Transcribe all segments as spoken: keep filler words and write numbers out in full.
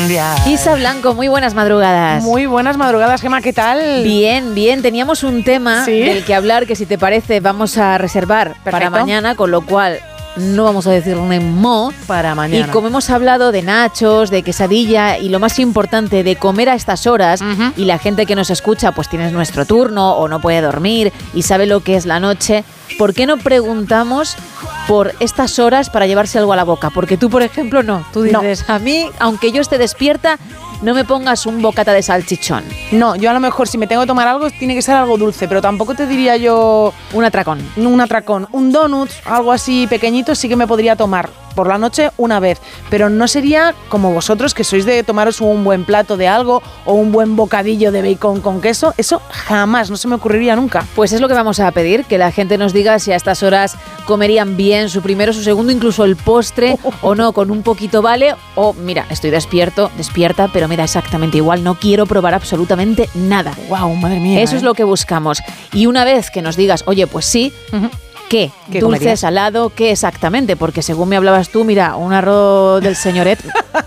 cambiar. Isa Blanco, muy buenas madrugadas. Muy buenas madrugadas, Gemma, ¿qué tal? Bien, bien. Teníamos un tema ¿Sí? del que hablar que, si te parece, vamos a reservar Perfecto. para mañana, con lo cual no vamos a decir un mo. Para mañana. Y como hemos hablado de nachos, de quesadilla y lo más importante, de comer a estas horas, uh-huh. y la gente que nos escucha pues tiene nuestro turno o no puede dormir y sabe lo que es la noche, ¿por qué no preguntamos por estas horas para llevarse algo a la boca? Porque tú, por ejemplo, no. Tú dices, no. A mí, aunque yo esté despierta, no me pongas un bocata de salchichón. No, yo a lo mejor si me tengo que tomar algo tiene que ser algo dulce, pero tampoco te diría yo... Un atracón. Un atracón. Un donut, algo así pequeñito, sí que me podría tomar por la noche una vez, pero no sería como vosotros, que sois de tomaros un buen plato de algo o un buen bocadillo de bacon con queso. Eso jamás, no se me ocurriría nunca. Pues es lo que vamos a pedir, que la gente nos diga si a estas horas comerían bien su primero, su segundo, incluso el postre, uh, uh, uh. o no, con un poquito vale, o mira, estoy despierto, despierta, pero me da exactamente igual, no quiero probar absolutamente nada. Wow, madre mía. Eso ¿eh? es lo que buscamos. Y una vez que nos digas, oye, pues sí, uh-huh. ¿qué? ¿Qué ¿Dulce, comerías? Salado? ¿Qué exactamente? Porque según me hablabas tú, mira, un arroz del señoret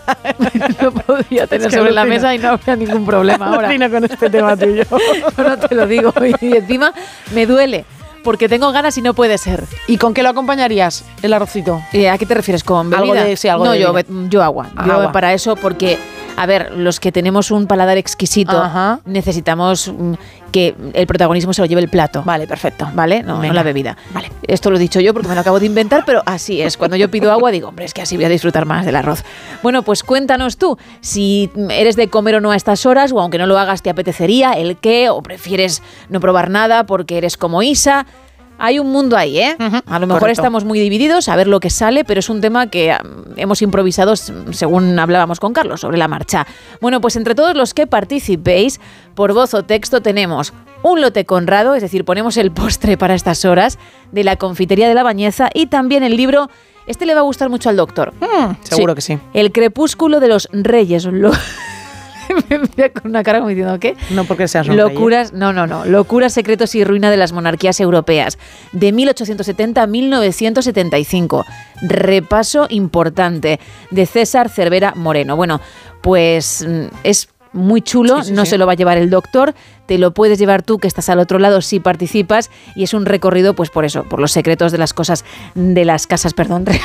no podría tener es que sobre la alucino. mesa y no habría ningún problema ahora. Alucino con este tema tuyo. Yo no te lo digo. Y encima me duele, porque tengo ganas y no puede ser. ¿Y con qué lo acompañarías, el arrocito? Eh, ¿A qué te refieres? ¿Con bebida? Algo de, sí, algo no, de yo, bebida. yo agua. Yo agua. Para eso, porque... A ver, los que tenemos un paladar exquisito, Ajá. necesitamos mm, que el protagonismo se lo lleve el plato. Vale, perfecto. ¿Vale? No, no la bebida. Vale. Esto lo he dicho yo porque me lo acabo de inventar, pero así es. Cuando yo pido agua digo, hombre, es que así voy a disfrutar más del arroz. Bueno, pues cuéntanos tú, si eres de comer o no a estas horas, o aunque no lo hagas te apetecería, el qué, o prefieres no probar nada porque eres como Isa. Hay un mundo ahí, ¿eh? Uh-huh. A lo mejor Correcto. Estamos muy divididos a ver lo que sale, pero es un tema que um, hemos improvisado según hablábamos con Carlos sobre la marcha. Bueno, pues entre todos los que participéis, por voz o texto, tenemos un lote Conrado, es decir, ponemos el postre para estas horas, de la confitería de la Bañeza, y también el libro, este le va a gustar mucho al doctor. Mm, seguro sí, que sí. El crepúsculo de los reyes. Lo... Me mira con una cara como diciendo, ¿qué? No porque seas un Locuras, rey, ¿eh? no, no, no. Locuras, secretos y ruina de las monarquías europeas. De mil ochocientos setenta a mil novecientos setenta y cinco. Repaso importante. De César Cervera Moreno. Bueno, pues es muy chulo, sí, sí, no sí. se lo va a llevar el doctor, te lo puedes llevar tú que estás al otro lado si participas, y es un recorrido, pues por eso, por los secretos de las cosas, de las casas, perdón,